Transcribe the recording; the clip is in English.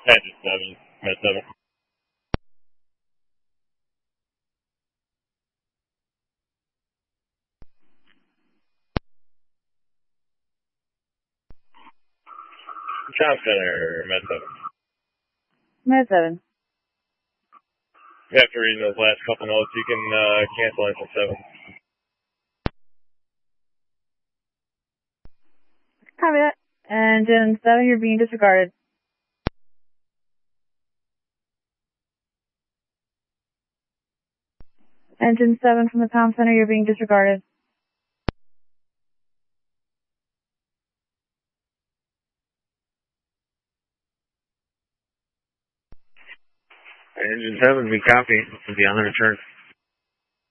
Engine 7, Med 7. Comm Center, Med 7. Med 7. After reading those last couple notes, you can cancel Engine 7. Copy that. Engine 7, you're being disregarded. Engine 7 from the comm center, you're being disregarded. Engine 7, we copy. We'll be on the return.